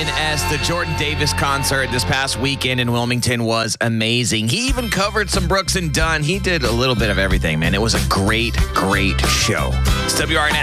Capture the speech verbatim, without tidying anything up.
N S. The Jordan Davis concert this past weekend in Wilmington was amazing. He even covered some Brooks and Dunn. He did a little bit of everything, man. It was a great, great show. It's W R N S.